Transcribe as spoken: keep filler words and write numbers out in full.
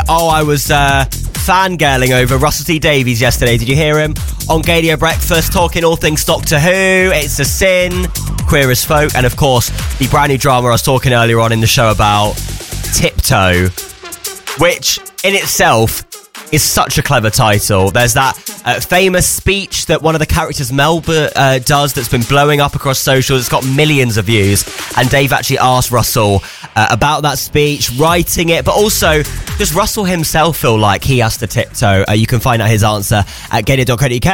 oh, I was uh, fangirling over Russell T Davies yesterday. Did you hear him? On Gadio Breakfast, talking all things Doctor Who, It's a Sin, Queer as Folk, and of course, the brand new drama I was talking earlier on in the show about, Tiptoe, which in itself is such a clever title. There's that uh, famous speech that one of the characters, Melba, uh, does that's been blowing up across socials. It's got millions of views. And Dave actually asked Russell uh, about that speech, writing it, but also, does Russell himself feel like he has to tiptoe? Uh, you can find out his answer at gadio dot co dot uk.